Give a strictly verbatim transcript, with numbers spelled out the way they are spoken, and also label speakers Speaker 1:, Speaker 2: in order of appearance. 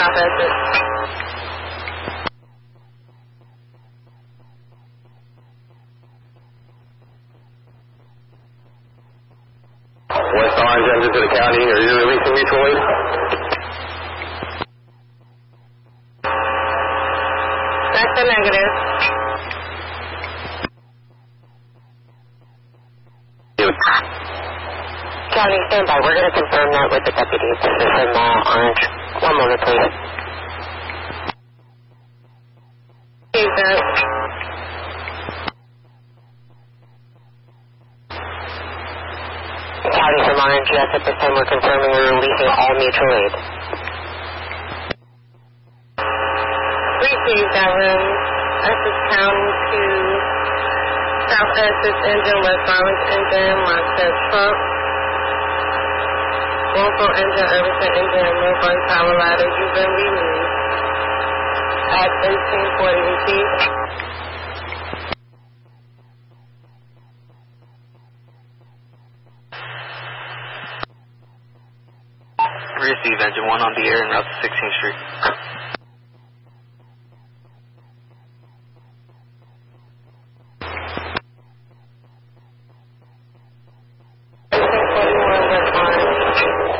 Speaker 1: south exit.
Speaker 2: West Orange engine to the county. Are you releasing mutual aid?
Speaker 1: That's a negative.
Speaker 3: County, stand by. We're going to confirm that with the deputies. This is from uh, Orange. One moment, please.
Speaker 1: Take that.
Speaker 3: County from Orange, yes, at this time we're confirming we're releasing all mutual aid.
Speaker 1: Receive that room. Essex County to South Essex engine, West Orange engine, Marquez Trump. Local engine, Irvington engine, Milburn, Colorado. You've been released at eighteen forty receive.
Speaker 4: Receive engine one on the air en route to sixteenth Street.